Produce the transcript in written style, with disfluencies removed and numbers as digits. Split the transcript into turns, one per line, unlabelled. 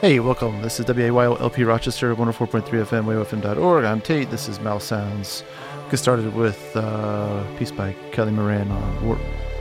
Hey, welcome. This is WAYLP Rochester, 104.3 FM, wayofm.org. I'm Tate. This is Mal Sounds. Get started with a piece by Kelly Moran on Warp.